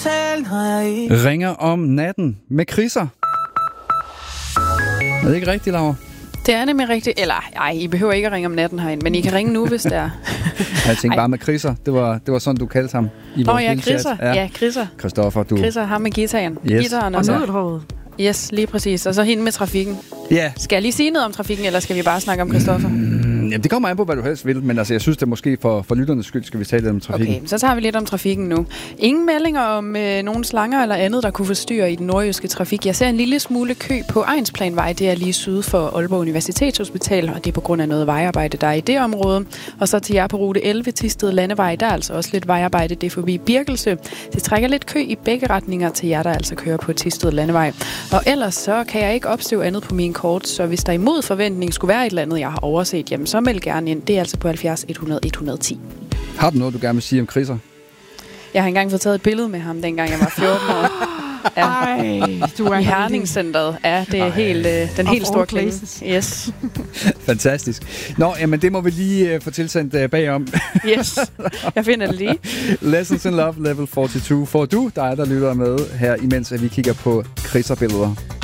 hotel, når jeg ikke... Ringer om natten med Chrisser. Er det ikke rigtigt, Laura? Det er nemlig rigtigt. Eller, ej, I behøver ikke at ringe om natten herinde, men I kan ringe nu, hvis det er. Jeg tænkte bare med Chrisser. Det var sådan, du kaldte ham i vores lille chat. Chrisser. Ja, Chrisser. Christoffer, du. Chrisser, ham med guitaren. Yes. Guitaren Og nødhåret. Yes, lige præcis. Og så hende med trafikken. Ja. Skal jeg lige sige noget om trafikken, eller skal vi bare snakke om Christoffer? Jamen, det kommer an på, hvad du helst vil, men altså, jeg synes, det måske for lytternes skyld skal vi tale lidt om trafikken. Okay, så tager vi lidt om trafikken nu. Ingen meldinger om nogle slanger eller andet, der kunne forstyrre i den nordjyske trafik. Jeg ser en lille smule kø på Egnsplanvej. Det er lige syd for Aalborg Universitetshospital, og det er på grund af noget vejarbejde, der er i det område. Og så til jer på rute 11, Thisted Landevej, der er altså også lidt vejarbejde. Det er forbi Birkelse. Det trækker lidt kø i begge retninger til jer, der altså kører på Thisted Landevej. Og ellers så kan jeg ikke opstøve andet på min kort, så hvis der imod forventning skulle være et eller andet, jeg har overset, jamen så meld gerne ind. Det er altså på 70 100 110. Har du noget, du gerne vil sige om Chrisser? Jeg har engang fået taget et billede med ham, dengang jeg var 14 år. Ja. Ej, du er I Herningscenteret. Ja, det er den helt store klinge. Yes. Fantastisk. Nå, jamen det må vi lige få tilsendt bagom. Yes, jeg finder det lige. Lessons in Love, level 42. Får du, dig der lytter med her, imens at vi kigger på Chrisser-billeder.